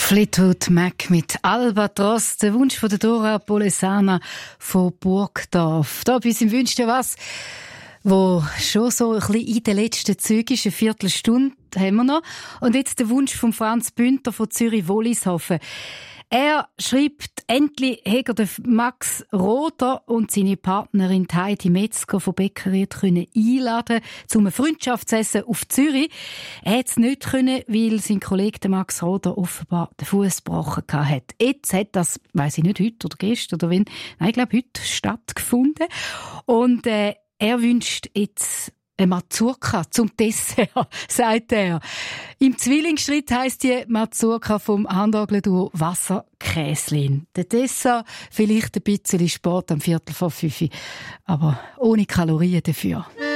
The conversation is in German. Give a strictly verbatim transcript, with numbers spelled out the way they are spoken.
Fleetwood Mac mit Albatros, der Wunsch von der Dora Polesana von Burgdorf. Da bei uns im Wünsch dir was, wo schon so ein bisschen in den letzten Zügen ist, eine Viertelstunde haben wir noch. Und jetzt der Wunsch von Franz Bünter von Zürich-Wollishofen. Er schreibt, endlich hat er den Max Roder und seine Partnerin Heidi Metzger von Bäckerwirt können einladen zum Freundschaftsessen auf Zürich. Er hat es nicht können, weil sein Kollege Max Roder offenbar den Fuß gebrochen hat. Jetzt hat das, weiss ich nicht, heute oder gestern oder wenn, nein, ich glaube heute stattgefunden. Und äh, er wünscht jetzt eine Mazurka zum Dessert, sagt er. Im Zwillingsschritt heisst die Mazurka vom Handorgelduo Wasserkäslin. Der Dessert, vielleicht ein bisschen Sport am Viertel vor fünf, aber ohne Kalorien dafür.